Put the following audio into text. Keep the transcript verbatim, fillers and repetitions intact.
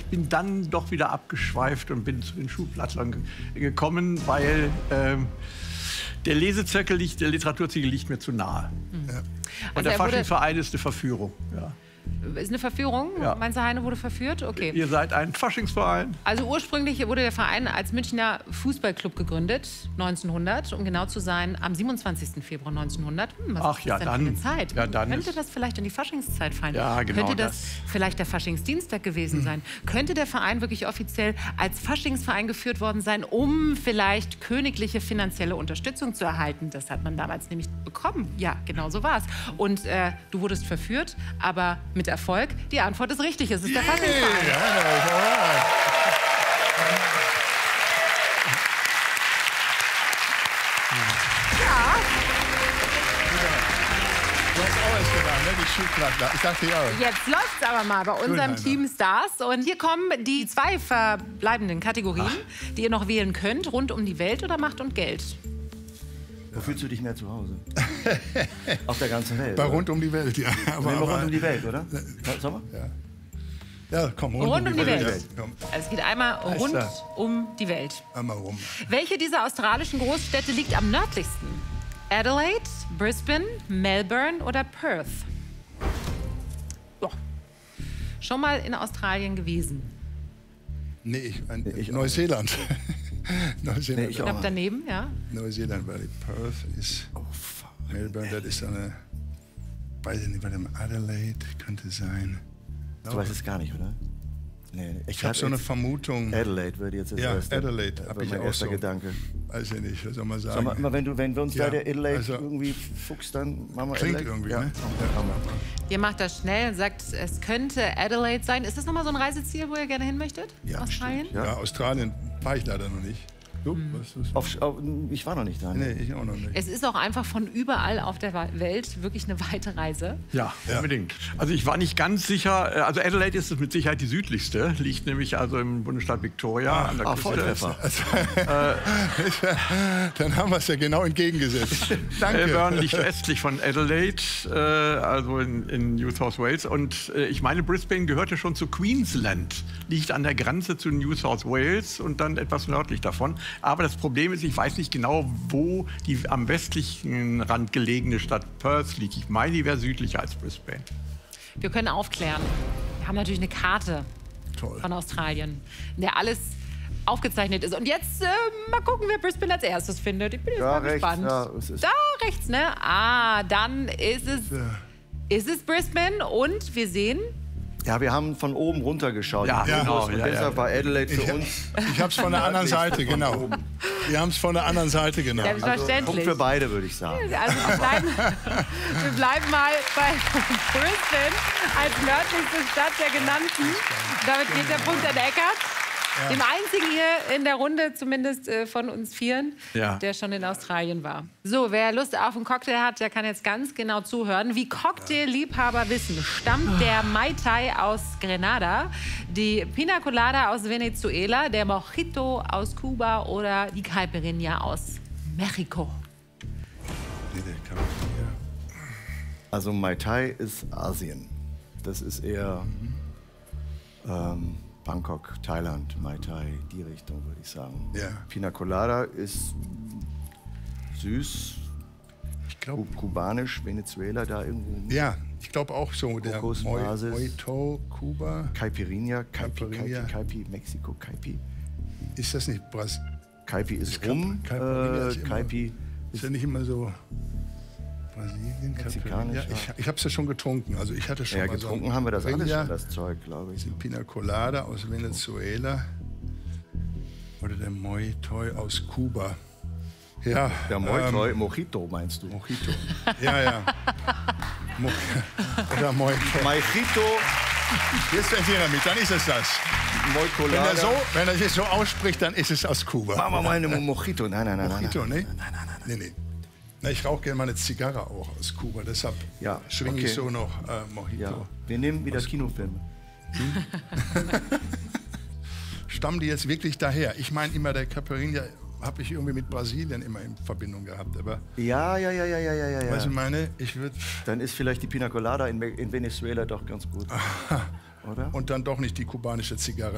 bin dann doch wieder abgeschweift und bin zu den Schulplattlern gekommen, weil ähm, der Lesezirkel liegt, der Literaturzirkel liegt mir zu nahe. Mhm. Ja. Und also der Faschingsverein ist eine Verführung. Ja. Ist eine Verführung? Ja. Meinst du, Heine wurde verführt? Okay. Ihr seid ein Faschingsverein. Also ursprünglich wurde der Verein als Münchner Fußballclub gegründet, neunzehnhundert, um genau zu sein, am siebenundzwanzigsten Februar neunzehnhundert. Hm, was Ach ist ja, das denn dann. für eine Zeit? Ja, dann Könnte ist das vielleicht in die Faschingszeit fallen? Ja, genau Könnte das, das. vielleicht der Faschingsdienstag gewesen hm. sein? Könnte der Verein wirklich offiziell als Faschingsverein geführt worden sein, um vielleicht königliche finanzielle Unterstützung zu erhalten? Das hat man damals nämlich bekommen. Ja, genau so war es. Und äh, du wurdest verführt, aber mit Erfolg. Die Antwort ist richtig, es ist der Faschingsverein. Ja, ja. Du hast auch was gemacht, ne? Die Schulplattler. Ich dachte ja. Jetzt läuft's aber mal bei unserem Team Stars. Und hier kommen die zwei verbleibenden Kategorien, Ach. die ihr noch wählen könnt. Rund um die Welt oder Macht und Geld? Wo fühlst du dich mehr zu Hause? Auf der ganzen Welt? Bei oder? Rund um die Welt, ja. Aber, aber rund um die Welt, oder? Sag mal? Ja. Ja, komm, rund, rund um die, um die Welt. Welt. Ja. Es geht einmal rund um die Welt. Einmal rum. Welche dieser australischen Großstädte liegt am nördlichsten? Adelaide, Brisbane, Melbourne oder Perth? Oh. Schon mal in Australien gewesen? Nee, ich, ein, nee, ich Neuseeland. Neuseeland. Nee, ich knapp daneben, ja. Neuseeland, weil Perth ist. Oh, Melbourne, das ist eine. Weiß ich nicht, bei dem Adelaide könnte sein. Du weißt es gar nicht, oder? Nee, ich ich habe so eine Vermutung. Adelaide würde jetzt das Ja, erste, Adelaide habe ich mein auch erster so. Gedanke. Weiß ich nicht, was soll man sagen? Sag mal, wenn, du, wenn wir uns ja, da der Adelaide also, irgendwie fuchst, dann machen wir Klingt Adelaide. irgendwie, ja. ne? Ja. Ihr macht das schnell und sagt, es könnte Adelaide sein. Ist das nochmal so ein Reiseziel, wo ihr gerne hin möchtet? Ja, Australien? Ja. ja, Australien war ich leider noch nicht. Du? Hm. Was, was? Auf, auf, ich war noch nicht da. Ne? Nee, ich auch noch nicht. Es ist auch einfach von überall auf der Welt wirklich eine weite Reise. Ja, ja, unbedingt. Also ich war nicht ganz sicher, also Adelaide ist es mit Sicherheit die südlichste, liegt nämlich also im Bundesstaat Victoria ah, an der ah, Küste. Also, äh, dann haben wir es ja genau entgegengesetzt. Danke. Melbourne liegt östlich von Adelaide, äh, also in, in New South Wales. Und äh, ich meine, Brisbane gehörte schon zu Queensland, liegt an der Grenze zu New South Wales und dann etwas nördlich davon. Aber das Problem ist, ich weiß nicht genau, wo die am westlichen Rand gelegene Stadt Perth liegt. Ich meine, die wäre südlicher als Brisbane. Wir können aufklären. Wir haben natürlich eine Karte Toll. von Australien, in der alles aufgezeichnet ist. Und jetzt äh, mal gucken, wer Brisbane als erstes findet. Ich bin jetzt da mal rechts, gespannt. ja, es ist da rechts, ne? Ah, dann ist es, Ja. ist es Brisbane und wir sehen... Ja, wir haben von oben runter geschaut. Ja, ja, genau, und ja, deshalb ja. war Adelaide für Ich, uns. ich habe es von der anderen Seite, genau. Wir haben es von der anderen Seite genommen. Selbstverständlich. Punkt für beide, würde ich sagen. Also wir bleiben, wir bleiben mal bei Brisbane als nördlichste Stadt der genannten. Damit geht der Punkt an Eckart. Ja. Dem einzigen hier in der Runde, zumindest äh, von uns Vieren, ja. der schon in Australien war. So, wer Lust auf einen Cocktail hat, der kann jetzt ganz genau zuhören. Wie Cocktailliebhaber wissen, stammt der Mai Tai aus Grenada, die Pina Colada aus Venezuela, der Mojito aus Kuba oder die Caipirinha aus Mexiko? Also Mai Tai ist Asien. Das ist eher ähm, Bangkok, Thailand, Mai Tai, die Richtung, würde ich sagen. Ja. Pina Colada ist süß, Ich glaube, kubanisch, Venezuela da irgendwo. ja, ich glaube auch so. Der Kokosbasis. Mojito, Kuba. Caipirinha, Caipi, Caipirinha. Caipi, Caipi, Mexiko, Caipi. Ist das nicht Brasil? Caipi ist Das rum, Caipirinha äh, ist immer- Caipi Ist ja nicht immer so Brasilien, Mexikanisch, Caipirinha? ja. Ich, ich habe es ja schon getrunken. Also ich hatte schon Ja, mal getrunken so ein haben wir das alles Caipirinha, schon, das Zeug, glaube ich. Pina Colada aus Venezuela oder der Mojito aus Kuba. Ja, Der Mojito, ähm, Mojito meinst du? Mojito. Ja, ja. Mo oder Mojito. Mojito, Jetzt erinnere mich, dann ist es das. Wenn er, so, Mojito. wenn er sich so ausspricht, dann ist es aus Kuba. Machen wir mal eine Mojito. Nein, nein, nein. Mojito, nein, ne? nein, nein, nein, nein. Nee, nee. Na, ich rauche gerne mal eine Zigarre auch aus Kuba, deshalb Ja, schwinge okay. ich so noch äh, Mojito. Ja. Wir nehmen wieder Kinofilme. Stammen die jetzt wirklich daher? Ich meine immer, der Caipirinha habe ich irgendwie mit Brasilien immer in Verbindung gehabt. Aber, Ja, ja, ja, ja, ja, ja, ja. weißt du, meine, ich würde... Dann ist vielleicht die Pina Colada in, in Venezuela doch ganz gut. Oder? Und dann doch nicht die kubanische Zigarre.